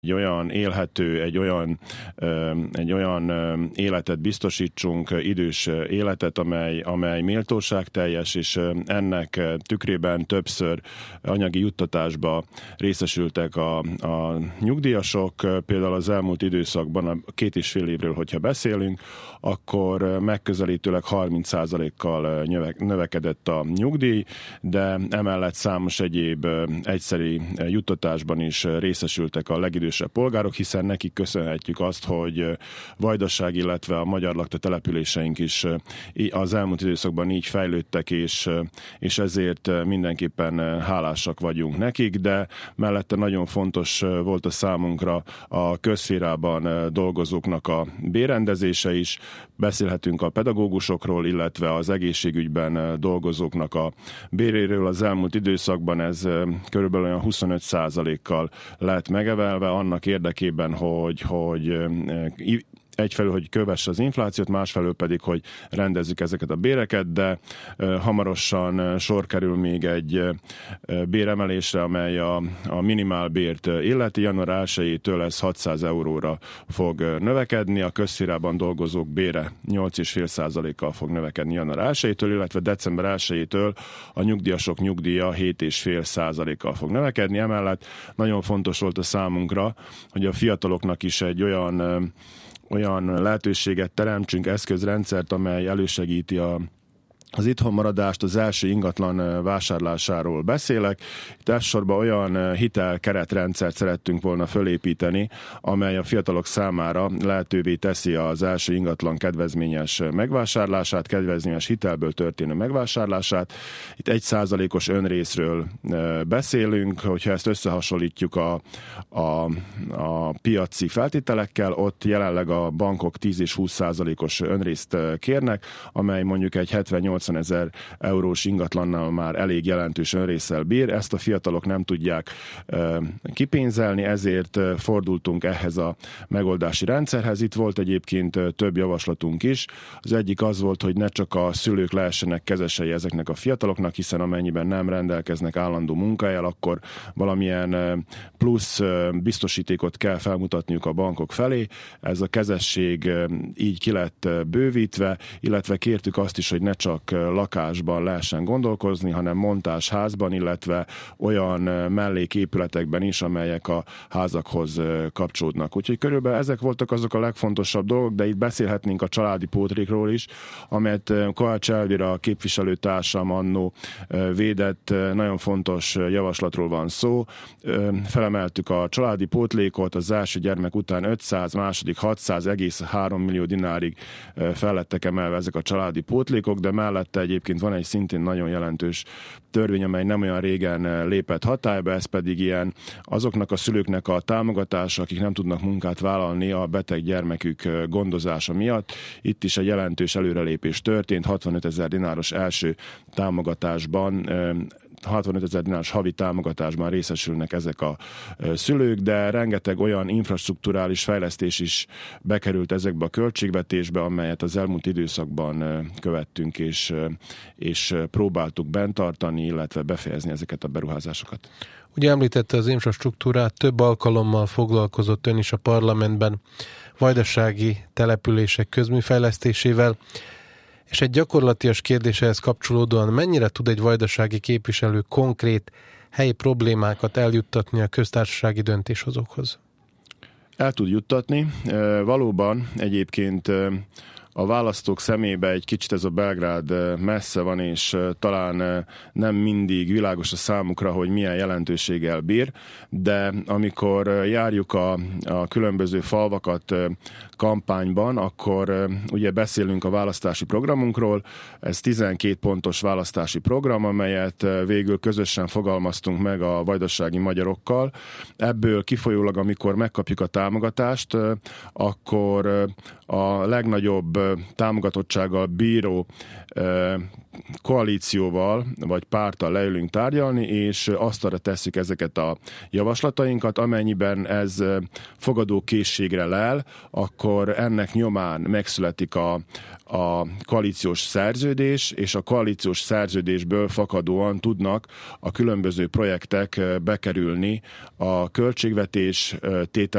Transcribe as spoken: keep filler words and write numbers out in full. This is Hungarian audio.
egy olyan élhető, egy olyan, egy olyan életet biztosítsunk, idős életet, amely, amely méltóságteljes, és ennek tükrében többször anyagi juttatásba részesültek a, a nyugdíjasok. Például az elmúlt időszakban, a két és fél évről, hogyha beszélünk, akkor megközelítőleg harminc százalékkal növekedett a nyugdíj, de emellett számos egyéb egyszeri juttatásban is részesültek a legidősebb polgárok, hiszen nekik köszönhetjük azt, hogy Vajdaság, illetve a magyar lakta településeink is az elmúlt időszakban így fejlődtek, és, és ezért mindenképpen hálásak vagyunk nekik, de mellette nagyon fontos volt a számunkra a közszférában dolgozóknak a bérrendezése is. Beszélhetünk a pedagógusokról, illetve az egészségügyben dolgozóknak a béréről. Az elmúlt időszakban ez körülbelül olyan huszonöt százalékkal lett megevelve annak érdekében, hogy, hogy egyfelől, hogy kövesse az inflációt, másfelől pedig, hogy rendezzük ezeket a béreket, de hamarosan sor kerül még egy béremelésre, amely a, a minimálbért illeti. január elsejétől ez hatszáz euróra fog növekedni, a közszférában dolgozók bére nyolc egész öt százalékkal fog növekedni január elsejétől, illetve december elsejétől a nyugdíjasok nyugdíja hét egész öt százalékkal fog növekedni. Emellett nagyon fontos volt a számunkra, hogy a fiataloknak is egy olyan olyan lehetőséget teremtsünk, eszközrendszert, amely elősegíti a az itthonmaradást, az első ingatlan vásárlásáról beszélek. Itt elsősorban olyan hitelkeretrendszert szerettünk volna fölépíteni, amely a fiatalok számára lehetővé teszi az első ingatlan kedvezményes megvásárlását, kedvezményes hitelből történő megvásárlását. Itt egy százalékos önrészről beszélünk, hogyha ezt összehasonlítjuk a, a, a piaci feltételekkel, ott jelenleg a bankok tíz és húsz százalékos önrészt kérnek, amely mondjuk egy hetvennyolc ezer eurós ingatlannal már elég jelentős önrésszel bír. Ezt a fiatalok nem tudják e, kipénzelni, ezért fordultunk ehhez a megoldási rendszerhez. Itt volt egyébként több javaslatunk is. Az egyik az volt, hogy ne csak a szülők lehessenek kezesei ezeknek a fiataloknak, hiszen amennyiben nem rendelkeznek állandó munkájával, akkor valamilyen plusz biztosítékot kell felmutatniuk a bankok felé. Ez a kezesség így ki lett bővítve, illetve kértük azt is, hogy ne csak lakásban lehessen gondolkozni, hanem montásházban, illetve olyan melléképületekben is, amelyek a házakhoz kapcsolódnak. Úgyhogy körülbelül ezek voltak azok a legfontosabb dolgok, de itt beszélhetnénk a családi pótlékról is, amelyet Kovács Elvira képviselőtársam annó védett, nagyon fontos javaslatról van szó. Felemeltük a családi pótlékot, az első gyermek után ötszáz, második hatszáz, egész három millió dinárig fel lettek emelve ezek a családi pótlékok, de mellette egyébként van egy szintén nagyon jelentős törvény, amely nem olyan régen lépett hatályba, ez pedig ilyen azoknak a szülőknek a támogatása, akik nem tudnak munkát vállalni a beteg gyermekük gondozása miatt. Itt is egy jelentős előrelépés történt, hatvanöt ezer dináros első támogatásban, hatvanöt ezer dináros havi támogatásban részesülnek ezek a szülők, de rengeteg olyan infrastrukturális fejlesztés is bekerült ezekbe a költségvetésbe, amelyet az elmúlt időszakban követtünk, és, és próbáltuk bent tartani, illetve befejezni ezeket a beruházásokat. Ugye említette az infrastruktúrát, több alkalommal foglalkozott ön is a parlamentben vajdasági települések közműfejlesztésével, és egy gyakorlatias kérdéshez kapcsolódóan mennyire tud egy vajdasági képviselő konkrét helyi problémákat eljuttatni a köztársasági döntéshozókhoz? El tud juttatni. Valóban egyébként a választók szemébe egy kicsit ez a Belgrád messze van, és talán nem mindig világos a számukra, hogy milyen jelentőséggel bír, de amikor járjuk a, a különböző falvakat kampányban, akkor ugye beszélünk a választási programunkról, ez tizenkét pontos választási program, amelyet végül közösen fogalmaztunk meg a vajdasági magyarokkal. Ebből kifolyólag, amikor megkapjuk a támogatást, akkor a legnagyobb támogatottsággal bíró koalícióval vagy párttal leülünk tárgyalni, és asztalra tesszük ezeket a javaslatainkat, amennyiben ez fogadókészségre lel, akkor ennek nyomán megszületik a, a koalíciós szerződés, és a koalíciós szerződésből fakadóan tudnak a különböző projektek bekerülni a költségvetés tétel